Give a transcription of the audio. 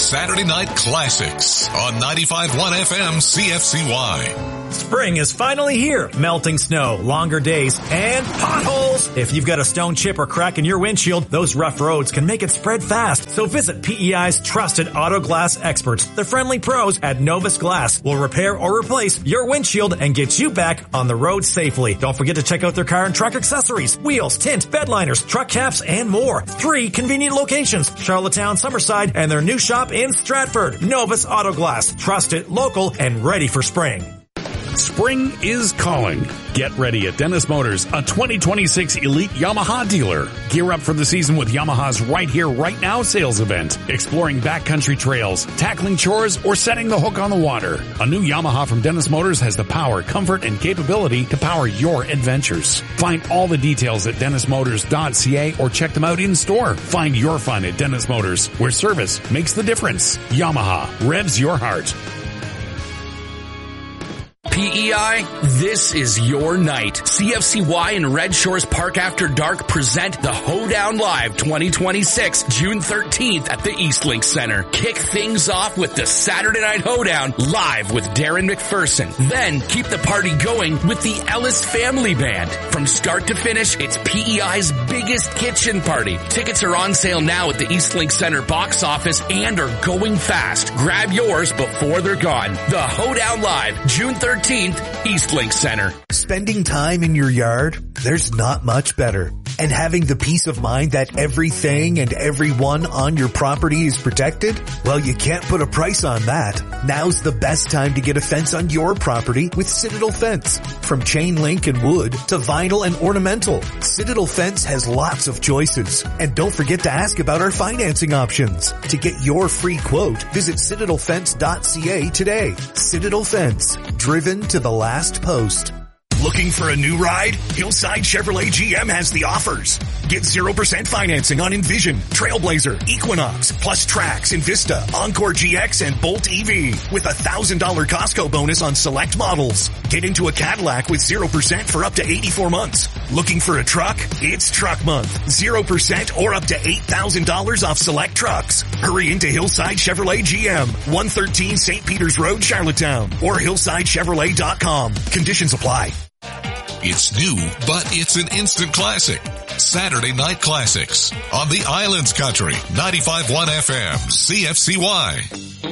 Saturday Night Classics on 95.1 FM CFCY. Spring is finally here. Melting snow, longer days, and potholes. If you've got a stone chip or crack in your windshield, those rough roads can make it spread fast. So visit PEI's trusted auto glass experts. The friendly pros at Novus Glass will repair or replace your windshield and get you back on the road safely. Don't forget to check out their car and truck accessories, wheels, tint, bed liners, truck caps, and more. 3 convenient locations, Charlottetown, Summerside, and their new shop in Stratford. Novus Auto Glass. Trusted, local, and ready for spring. Spring is calling. Get ready at Dennis Motors, a 2026 elite Yamaha dealer. Gear up for the season with Yamaha's Right Here, Right Now sales event. Exploring backcountry trails, tackling chores, or setting the hook on the water. A new Yamaha from Dennis Motors has the power, comfort, and capability to power your adventures. Find all the details at dennismotors.ca or check them out in store. Find your fun at Dennis Motors, where service makes the difference. Yamaha revs your heart. PEI, this is your night. CFCY and Red Shores Park After Dark present the Hoedown Live 2026, June 13th at the Eastlink Center. Kick things off with the Saturday Night Hoedown live with Darren McPherson. Then keep the party going with the Ellis Family Band. From start to finish, it's PEI's biggest kitchen party. Tickets are on sale now at the Eastlink Center box office and are going fast. Grab yours before they're gone. The Hoedown Live, June 13th, Eastlink Center. Spending time in your yard, there's not much better. And having the peace of mind that everything and everyone on your property is protected? Well, you can't put a price on that. Now's the best time to get a fence on your property with Citadel Fence. From chain link and wood to vinyl and ornamental, Citadel Fence has lots of choices. And don't forget to ask about our financing options. To get your free quote, visit citadelfence.ca today. Citadel Fence, driven to the last post. Looking for a new ride? Hillside Chevrolet GM has the offers. Get 0% financing on Envision, Trailblazer, Equinox, plus Trax, Invista, Encore GX, and Bolt EV with a $1,000 Costco bonus on select models. Get into a Cadillac with 0% for up to 84 months. Looking for a truck? It's Truck Month. 0% or up to $8,000 off select trucks. Hurry into Hillside Chevrolet GM, 113 St. Peters Road, Charlottetown, or hillsidechevrolet.com. Conditions apply. It's new, but it's an instant classic. Saturday Night Classics on the Islands Country, 95.1 FM, CFCY.